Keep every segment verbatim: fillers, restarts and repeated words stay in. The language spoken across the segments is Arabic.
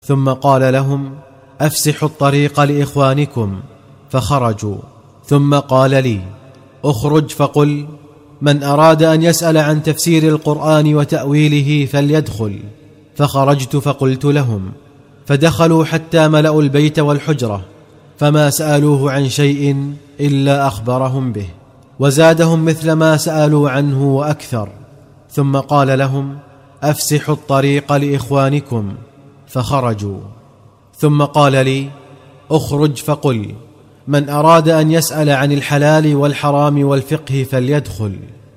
ثم قال لهم: أفسحوا الطريق لإخوانكم، فخرجوا. ثم قال لي: أخرج فقل: من أراد أن يسأل عن تفسير القرآن وتأويله فليدخل. فخرجت فقلت لهم، فدخلوا حتى ملأوا البيت والحجرة، فما سألوه عن شيء إلا أخبرهم به، وزادهم مثل ما سألوا عنه وأكثر. ثم قال لهم: أفسحوا الطريق لإخوانكم، فخرجوا. ثم قال لي: أخرج فقل: من أراد أن يسأل عن الحلال والحرام والفقه فليدخل.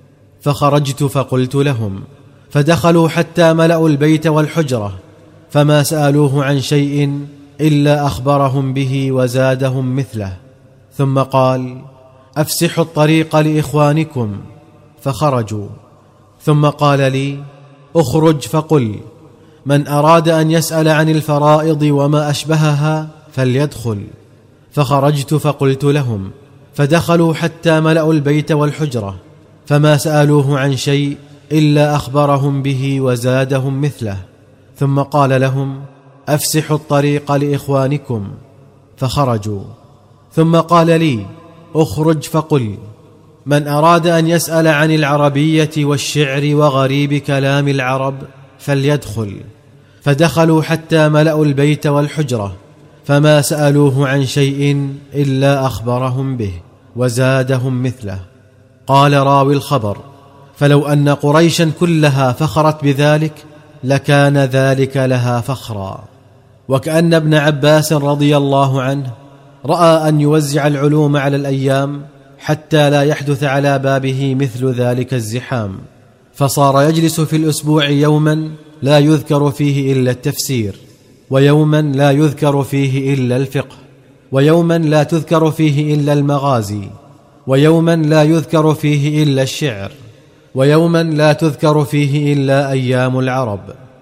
فخرجت فقلت لهم، فدخلوا حتى ملأوا البيت والحجرة، فما سألوه عن شيء إلا أخبرهم به وزادهم مثله. ثم قال: أفسحوا الطريق لإخوانكم، فخرجوا. ثم قال لي: أخرج فقل: من أراد أن يسأل عن الفرائض وما أشبهها فليدخل. فخرجت فقلت لهم، فدخلوا حتى ملأوا البيت والحجرة، فما سألوه عن شيء إلا أخبرهم به وزادهم مثله. ثم قال لهم: أفسحوا الطريق لإخوانكم، فخرجوا. ثم قال لي: أخرج فقل: من أراد أن يسأل عن العربية والشعر وغريب كلام العرب فليدخل. فدخلوا حتى ملأوا البيت والحجرة، فما سألوه عن شيء إلا أخبرهم به وزادهم مثله. قال راوي الخبر: فلو أن قريشا كلها فخرت بذلك لكان ذلك لها فخرا. وكأن ابن عباس رضي الله عنه رأى أن يوزع العلوم على الأيام حتى لا يحدث على بابه مثل ذلك الزحام، فصار يجلس في الأسبوع يوما لا يذكر فيه إلا التفسير، ويوما لا يذكر فيه إلا الفقه، ويوما لا تذكر فيه إلا المغازي، ويوما لا يذكر فيه إلا الشعر، ويوما لا تذكر فيه إلا أيام العرب.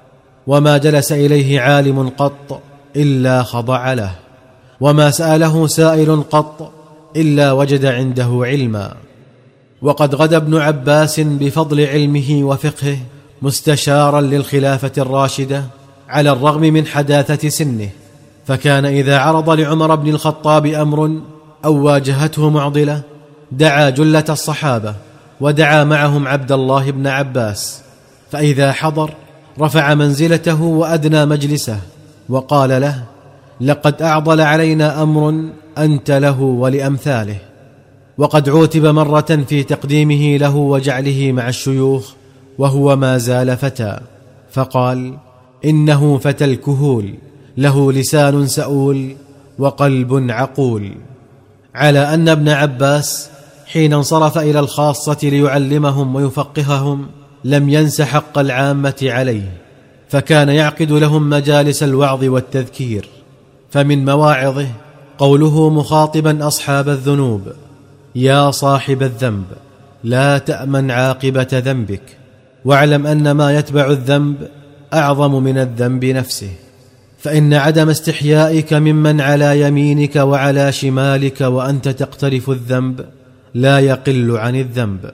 وما جلس إليه عالم قط إلا خضع له، وما سأله سائل قط إلا وجد عنده علما. وقد غدا ابن عباس بفضل علمه وفقهه مستشارا للخلافة الراشدة على الرغم من حداثة سنه، فكان إذا عرض لعمر بن الخطاب أمر أو واجهته معضلة دعا جلة الصحابة ودعا معهم عبد الله بن عباس، فإذا حضر رفع منزلته وأدنى مجلسه وقال له: لقد أعضل علينا أمر أنت له ولأمثاله. وقد عوتب مرة في تقديمه له وجعله مع الشيوخ وهو ما زال فتى، فقال: إنه فتى الكهول، له لسان سؤول وقلب عقول. على أن ابن عباس حين انصرف إلى الخاصة ليعلمهم ويفقههم لم ينس حق العامة عليه، فكان يعقد لهم مجالس الوعظ والتذكير. فمن مواعظه قوله مخاطبا أصحاب الذنوب: يا صاحب الذنب لا تأمن عاقبة ذنبك، واعلم أن ما يتبع الذنب أعظم من الذنب نفسه، فإن عدم استحيائك ممن على يمينك وعلى شمالك وأنت تقترف الذنب لا يقل عن الذنب،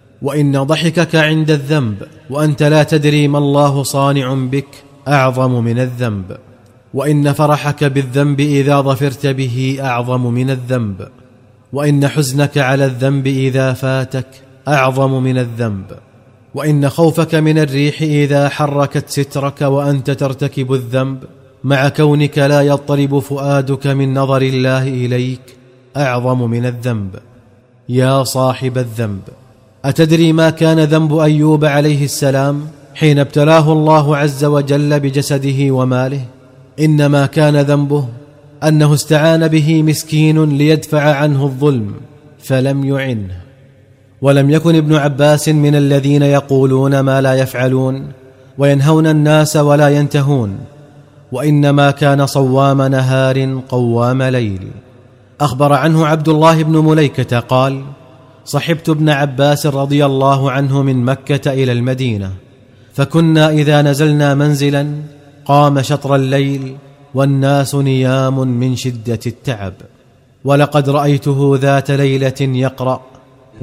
وإن ضحكك عند الذنب وأنت لا تدري ما الله صانع بك أعظم من الذنب، وإن فرحك بالذنب إذا ظفرت به أعظم من الذنب، وإن حزنك على الذنب إذا فاتك أعظم من الذنب، وإن خوفك من الريح إذا حركت سترك وأنت ترتكب الذنب مع كونك لا يضطرب فؤادك من نظر الله إليك أعظم من الذنب. يا صاحب الذنب، أتدري ما كان ذنب أيوب عليه السلام حين ابتلاه الله عز وجل بجسده وماله؟ إنما كان ذنبه أنه استعان به مسكين ليدفع عنه الظلم فلم يعنه. ولم يكن ابن عباس من الذين يقولون ما لا يفعلون وينهون الناس ولا ينتهون، وإنما كان صوام نهار قوام ليل. أخبر عنه عبد الله بن مليكة قال: صحبت ابن عباس رضي الله عنه من مكة إلى المدينة، فكنا إذا نزلنا منزلا قام شطر الليل والناس نيام من شدة التعب، ولقد رأيته ذات ليلة يقرأ: